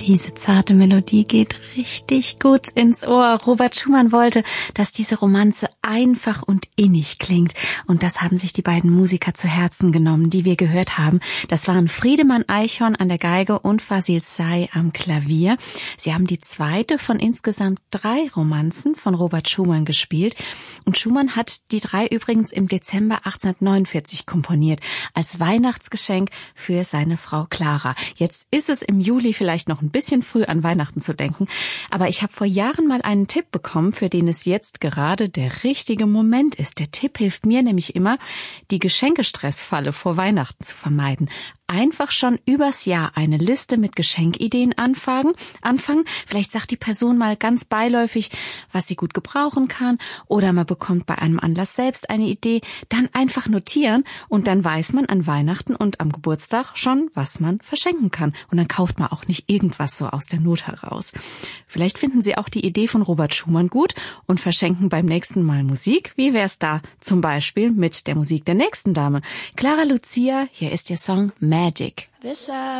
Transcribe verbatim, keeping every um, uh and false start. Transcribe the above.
Diese zarte Melodie geht richtig gut ins Ohr. Robert Schumann wollte, dass diese Romanze einfach und innig klingt. Und das haben sich die beiden Musiker zu Herzen genommen, die wir gehört haben. Das waren Friedemann Eichhorn an der Geige und Fasil Say am Klavier. Sie haben die zweite von insgesamt drei Romanzen von Robert Schumann gespielt. Und Schumann hat die drei übrigens im Dezember achtzehnhundertneunundvierzig komponiert, als Weihnachtsgeschenk für seine Frau Clara. Jetzt ist es im Juli vielleicht noch ein bisschen früh an Weihnachten zu denken, aber ich habe vor Jahren mal einen Tipp bekommen, für den es jetzt gerade der richtige Moment ist. Der Tipp hilft mir nämlich immer, die Geschenkestressfalle vor Weihnachten zu vermeiden. Einfach schon übers Jahr eine Liste mit Geschenkideen anfangen. anfangen. Vielleicht sagt die Person mal ganz beiläufig, was sie gut gebrauchen kann, oder man bekommt bei einem Anlass selbst eine Idee. Dann einfach notieren und dann weiß man an Weihnachten und am Geburtstag schon, was man verschenken kann. Und dann kauft man auch nicht irgendwas so aus der Not heraus. Vielleicht finden Sie auch die Idee von Robert Schumann gut und verschenken beim nächsten Mal Musik. Wie wär's da zum Beispiel mit der Musik der nächsten Dame? Clara Lucia, hier ist Ihr Song Magic. This